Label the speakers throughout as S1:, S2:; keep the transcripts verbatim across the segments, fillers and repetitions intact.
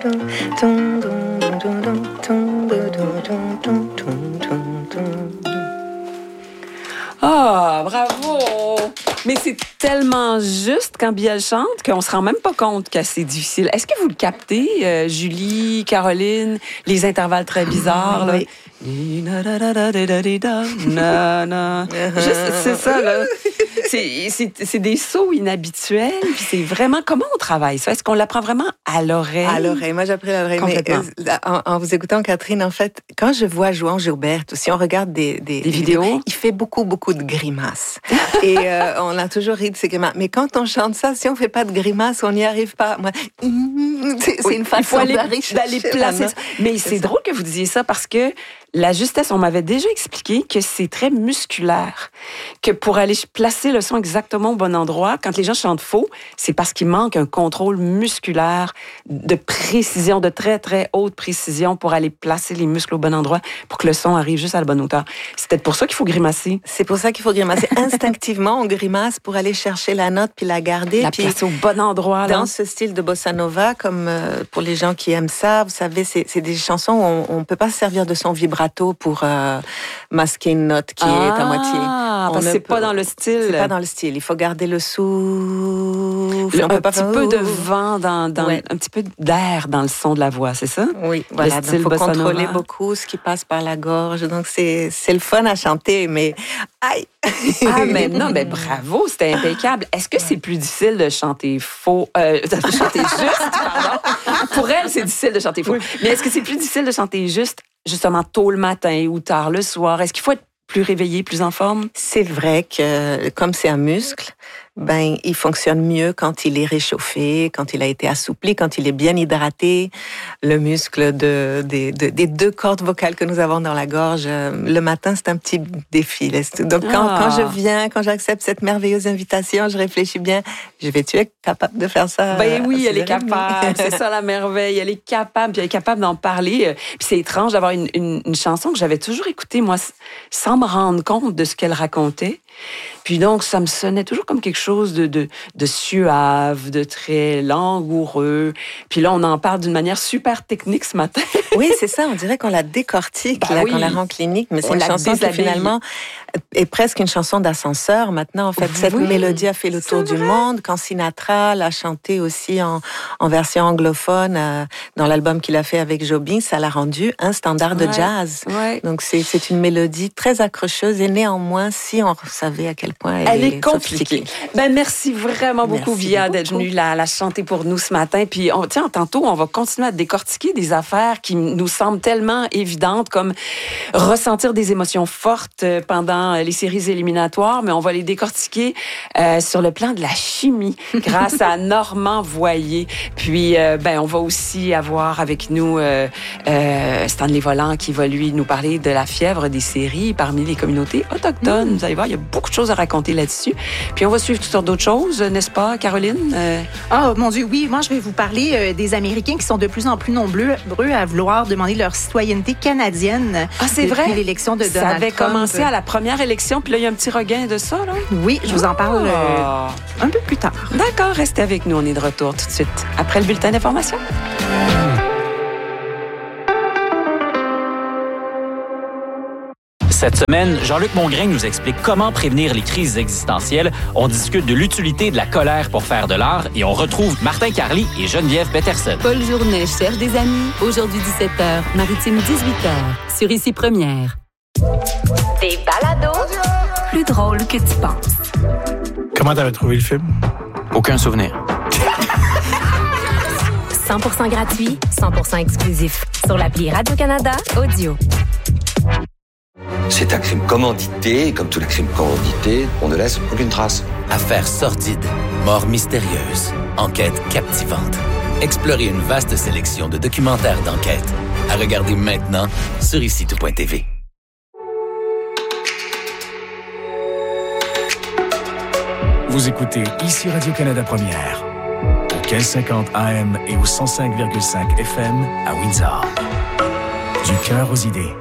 S1: Ah, bravo! Mais c'est tellement juste quand Biel chante qu'on se rend même pas compte que c'est difficile. Est-ce que vous le captez, euh, Julie, Caroline, les intervalles très bizarres, là?
S2: Oui.
S1: Juste, c'est ça, là. C'est, c'est, c'est des sauts inhabituels, puis c'est vraiment... Comment on travaille ça? Est-ce qu'on l'apprend vraiment à l'oreille?
S2: À l'oreille. Moi, j'apprends à l'oreille.
S1: Complètement.
S2: Mais, euh, en, en vous écoutant, Catherine, en fait, quand je vois Jouan Gilbert, si on regarde des, des,
S1: des vidéos, vidéos,
S2: il fait beaucoup, beaucoup de grimaces. Et euh, on a toujours ri de ces grimaces. Mais quand on chante ça, si on fait pas de grimaces, on n'y arrive pas. Moi, c'est, c'est
S1: oui,
S2: une façon
S1: il faut aller,
S2: d'aller,
S1: d'aller placer. Mais c'est,
S2: c'est
S1: drôle que vous disiez ça parce que la justesse, on m'avait déjà expliqué que c'est très musculaire, que pour aller placer le son exactement au bon endroit, quand les gens chantent faux, c'est parce qu'il manque un contrôle musculaire de précision, de très, très haute précision pour aller placer les muscles au bon endroit pour que le son arrive juste à la bonne hauteur. C'est peut-être pour ça qu'il faut grimacer.
S2: C'est pour ça qu'il faut grimacer. Instinctivement, on grimace pour aller chercher la note puis la garder.
S1: La
S2: puis
S1: placer au bon endroit. Là.
S2: Dans ce style de bossa nova, comme euh, pour les gens qui aiment ça, vous savez, c'est, c'est des chansons où on ne peut pas se servir de son vibrato pour euh, masquer une note qui
S1: ah,
S2: est à moitié.
S1: Ah, parce que c'est
S2: peut,
S1: pas dans le style.
S2: C'est pas dans le style. Il faut garder le souffle.
S1: Le,
S2: on peut
S1: un
S2: pas
S1: petit
S2: faire...
S1: peu de vent, dans, dans
S2: ouais.
S1: un petit peu d'air dans le son de la voix, c'est ça?
S2: Oui, voilà.
S1: Le style
S2: il faut
S1: bossa
S2: contrôler
S1: nova.
S2: beaucoup ce qui passe par la gorge. Donc, c'est, c'est le fun à chanter, mais aïe!
S1: Ah, mais non, mais bravo, c'était impeccable. Est-ce que c'est plus difficile de chanter faux, euh, de chanter juste, pardon? Pour elle, c'est difficile de chanter faux. Oui. Mais est-ce que c'est plus difficile de chanter juste, justement, tôt le matin ou tard le soir? Est-ce qu'il faut être plus réveillé, plus en forme?
S2: C'est vrai que, comme c'est un muscle, ben, il fonctionne mieux quand il est réchauffé, quand il a été assoupli, quand il est bien hydraté. Le muscle de, de, de, des deux cordes vocales que nous avons dans la gorge, le matin, c'est un petit défi. Donc, quand, ah. quand je viens, quand j'accepte cette merveilleuse invitation, je réfléchis bien, je vais-tu être capable de faire ça?
S1: Ben oui, elle est capable. C'est ça la merveille. Elle est capable, puis elle est capable d'en parler. Puis c'est étrange d'avoir une, une, une chanson que j'avais toujours écoutée, moi, sans me rendre compte de ce qu'elle racontait. Puis donc, ça me sonnait toujours comme quelque chose de, de, de suave, de très langoureux. Puis là, on en parle d'une manière super technique ce matin.
S2: Oui, c'est ça. On dirait qu'on la décortique,
S1: bah
S2: là,
S1: oui.
S2: qu'on la rend clinique. Mais c'est
S1: on
S2: une chanson qui, finalement, est presque une chanson d'ascenseur. Maintenant, en fait, oui. cette mélodie a fait le tour du monde. Quand Sinatra l'a chantée aussi en, en version anglophone euh, dans l'album qu'il a fait avec Jobim, ça l'a rendu un standard de
S1: ouais.
S2: jazz.
S1: Ouais.
S2: Donc, c'est, c'est une mélodie très accrocheuse et néanmoins, si on savait à quel point elle,
S1: elle
S2: est,
S1: est compliquée. Ben, merci vraiment beaucoup,
S2: merci
S1: Via,
S2: beaucoup.
S1: d'être venue la, la chanter pour nous ce matin. Puis, on, tiens, tantôt, on va continuer à décortiquer des affaires qui nous semblent tellement évidentes, comme ressentir des émotions fortes pendant les séries éliminatoires, mais on va les décortiquer euh, sur le plan de la chimie grâce à Normand Voyer. Puis, euh, ben, on va aussi avoir avec nous euh, euh, Stanley Volant qui va, lui, nous parler de la fièvre des séries parmi les communautés autochtones. Mmh. Vous allez voir, il y a beaucoup de choses à raconter là-dessus. Puis on va suivre toutes sortes d'autres choses, n'est-ce pas, Caroline? Euh...
S3: Oh, mon Dieu, oui. Moi, je vais vous parler euh, des Américains qui sont de plus en plus nombreux à vouloir demander leur citoyenneté canadienne.
S1: Ah, c'est
S3: depuis
S1: vrai?
S3: l'élection de Donald
S1: Trump. Ça avait
S3: Trump.
S1: commencé à la première élection, puis là, il y a un petit regain de ça, là?
S3: Oui, je vous en parle euh, un peu plus tard.
S1: D'accord, restez avec nous. On est de retour tout de suite après le bulletin d'information.
S4: Cette semaine, Jean-Luc Mongrain nous explique comment prévenir les crises existentielles. On discute de l'utilité de la colère pour faire de l'art et on retrouve Martin Carly et Geneviève Peterson.
S5: Paul Journet cherche des amis. Aujourd'hui dix-sept heures, Maritime dix-huit heures, sur Ici Première.
S6: Des balados
S5: plus drôles que tu penses.
S7: Comment t'avais trouvé le film?
S4: Aucun souvenir.
S5: cent pour cent gratuit, cent pour cent exclusif. Sur l'appli Radio-Canada Audio.
S8: C'est un crime commandité, et comme tous les crimes commandités, on ne laisse aucune trace.
S9: Affaires sordides, morts mystérieuses, enquêtes captivantes. Explorez une vaste sélection de documentaires d'enquête. À regarder maintenant sur ici tout point t v.
S10: Vous écoutez Ici Radio-Canada Première, au mille cinquante A M et au cent cinq virgule cinq F M à Windsor. Du cœur aux idées.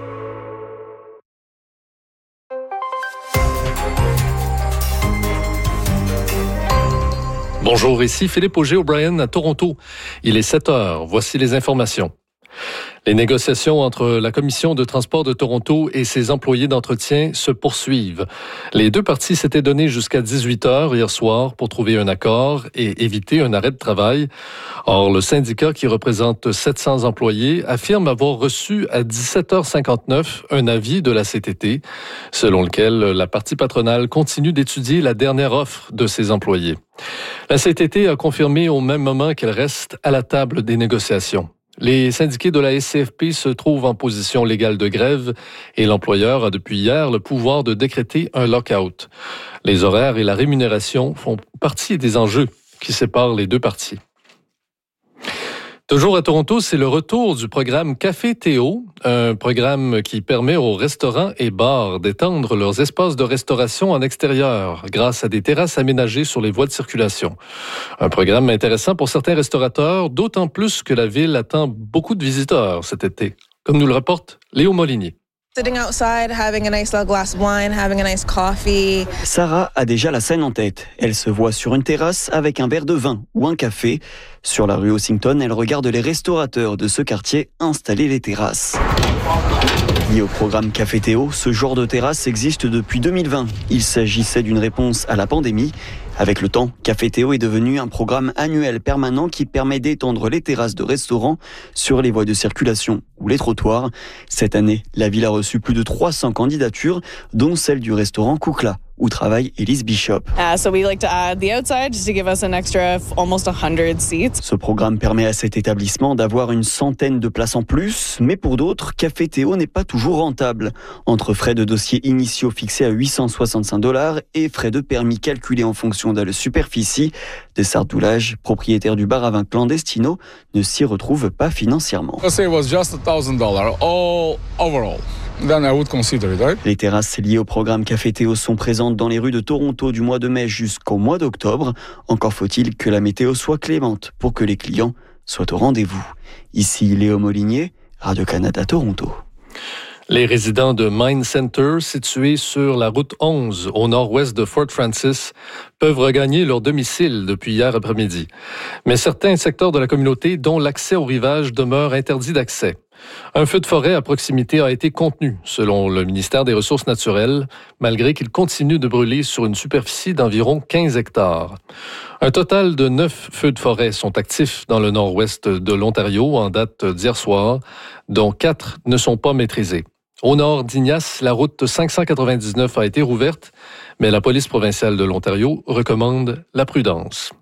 S11: Bonjour, ici Philippe Auger-O'Brien à Toronto. Il est sept heures. Voici les informations. Les négociations entre la Commission de transport de Toronto et ses employés d'entretien se poursuivent. Les deux parties s'étaient donné jusqu'à dix-huit heures hier soir pour trouver un accord et éviter un arrêt de travail. Or, le syndicat qui représente sept cents employés affirme avoir reçu à dix-sept heures cinquante-neuf un avis de la C T T, selon lequel la partie patronale continue d'étudier la dernière offre de ses employés. La C T T a confirmé au même moment qu'elle reste à la table des négociations. Les syndiqués de la S C F P se trouvent en position légale de grève et l'employeur a depuis hier le pouvoir de décréter un lock-out. Les horaires et la rémunération font partie des enjeux qui séparent les deux parties. Toujours à Toronto, c'est le retour du programme Café Théo, un programme qui permet aux restaurants et bars d'étendre leurs espaces de restauration en extérieur grâce à des terrasses aménagées sur les voies de circulation. Un programme intéressant pour certains restaurateurs, d'autant plus que la ville attend beaucoup de visiteurs cet été, comme nous le rapporte Léo Molinier.
S12: Sitting outside, having a nice little glass of wine, having a nice coffee.
S13: Sarah a déjà la scène en tête. Elle se voit sur une terrasse avec un verre de vin ou un café. Sur la rue Ossington, elle regarde les restaurateurs de ce quartier installer les terrasses. Lié au programme Café Théo, ce genre de terrasse existe depuis deux mille vingt. Il s'agissait d'une réponse à la pandémie. Avec le temps, Café Théo est devenu un programme annuel permanent qui permet d'étendre les terrasses de restaurants sur les voies de circulation ou les trottoirs. Cette année, la ville a reçu plus de trois cents candidatures, dont celle du restaurant Koukla, où travaille Elise Bishop.
S14: Uh, so we like to add the outside just to give us an extra almost one hundred seats.
S13: Ce programme permet à cet établissement d'avoir une centaine de places en plus, mais pour d'autres, Café Théo n'est pas toujours rentable. Entre frais de dossier initiaux fixés à huit cent soixante-cinq dollars et frais de permis calculés en fonction de la superficie, des Sardoulage, propriétaire du bar à vin Clandestino, ne s'y retrouve pas financièrement.
S15: Let's say it was just one thousand dollars all overall. Then I would consider it, right?
S13: Les terrasses liées au programme Café Théo sont présentes dans les rues de Toronto du mois de mai jusqu'au mois d'octobre. Encore faut-il que la météo soit clémente pour que les clients soient au rendez-vous. Ici Léo Molinier, Radio-Canada Toronto.
S11: Les résidents de Mine Center, situés sur la route onze, au nord-ouest de Fort Francis, peuvent regagner leur domicile depuis hier après-midi. Mais certains secteurs de la communauté, dont l'accès au rivage, demeurent interdits d'accès. Un feu de forêt à proximité a été contenu, selon le ministère des Ressources naturelles, malgré qu'il continue de brûler sur une superficie d'environ quinze hectares. Un total de neuf feux de forêt sont actifs dans le nord-ouest de l'Ontario en date d'hier soir, dont quatre ne sont pas maîtrisés. Au nord d'Ignace, la route cinq cent quatre-vingt-dix-neuf a été rouverte, mais la police provinciale de l'Ontario recommande la prudence.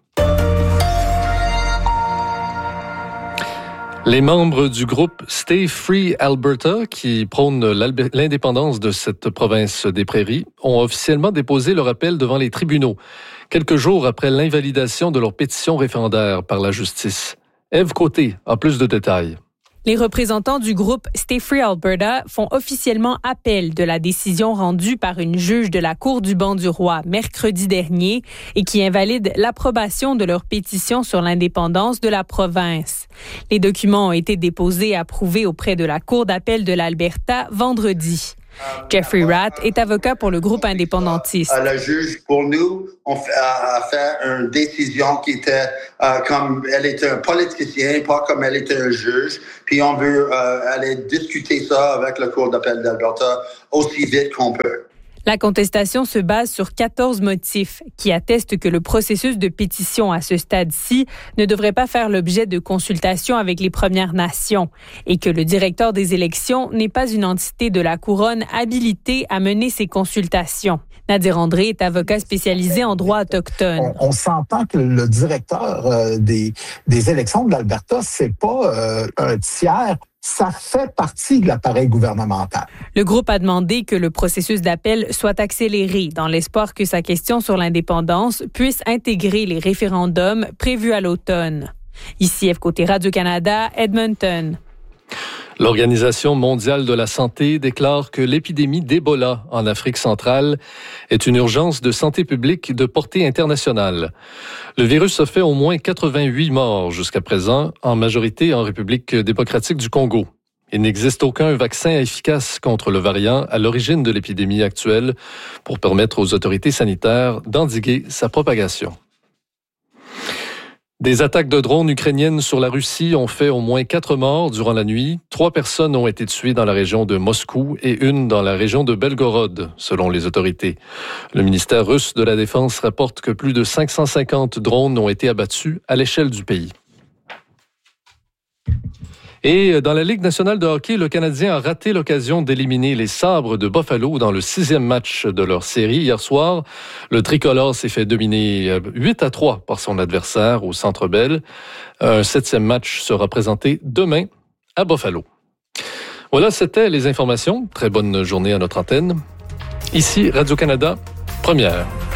S11: Les membres du groupe Stay Free Alberta, qui prônent l'indépendance de cette province des prairies, ont officiellement déposé leur appel devant les tribunaux, quelques jours après l'invalidation de leur pétition référendaire par la justice. Ève Côté a plus de détails.
S16: Les représentants du groupe Stay Free Alberta font officiellement appel de la décision rendue par une juge de la Cour du banc du roi mercredi dernier et qui invalide l'approbation de leur pétition sur l'indépendance de la province. Les documents ont été déposés et approuvés auprès de la Cour d'appel de l'Alberta vendredi. Jeffrey Rath est avocat pour le groupe indépendantiste.
S17: La juge, pour nous, on fait, a fait une décision qui était euh, comme elle était un politicien, pas comme elle était un juge. Puis on veut euh, aller discuter ça avec la Cour d'appel d'Alberta aussi vite qu'on peut.
S16: La contestation se base sur quatorze motifs qui attestent que le processus de pétition à ce stade-ci ne devrait pas faire l'objet de consultations avec les Premières Nations et que le directeur des élections n'est pas une entité de la couronne habilitée à mener ces consultations. Nadir André est avocat spécialisé en droit autochtone.
S18: On, on s'entend que le directeur euh, des, des élections de l'Alberta, c'est pas euh, un tiers. Ça fait partie de l'appareil gouvernemental.
S16: Le groupe a demandé que le processus d'appel soit accéléré dans l'espoir que sa question sur l'indépendance puisse intégrer les référendums prévus à l'automne. Ici, F Côté Radio-Canada, Edmonton.
S11: L'Organisation mondiale de la santé déclare que l'épidémie d'Ebola en Afrique centrale est une urgence de santé publique de portée internationale. Le virus a fait au moins quatre-vingt-huit morts jusqu'à présent, en majorité en République démocratique du Congo. Il n'existe aucun vaccin efficace contre le variant à l'origine de l'épidémie actuelle pour permettre aux autorités sanitaires d'endiguer sa propagation. Des attaques de drones ukrainiennes sur la Russie ont fait au moins quatre morts durant la nuit. Trois personnes ont été tuées dans la région de Moscou et une dans la région de Belgorod, selon les autorités. Le ministère russe de la Défense rapporte que plus de cinq cent cinquante drones ont été abattus à l'échelle du pays. Et dans la Ligue nationale de hockey, le Canadien a raté l'occasion d'éliminer les Sabres de Buffalo dans le sixième match de leur série. Hier soir, le tricolore s'est fait dominer huit à trois par son adversaire au Centre Bell. Un septième match sera présenté demain à Buffalo. Voilà, c'était les informations. Très bonne journée à notre antenne. Ici Radio-Canada, première.